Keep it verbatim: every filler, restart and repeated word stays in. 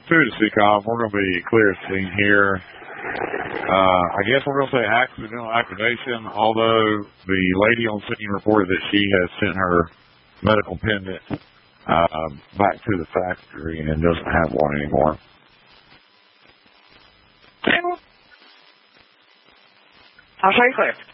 two to C COM, we're going to be clear at scene here. Uh, I guess we're going to say accidental activation, although the lady on scene reported that she has sent her medical pendant uh, back to the factory and doesn't have one anymore. I'll show you clear.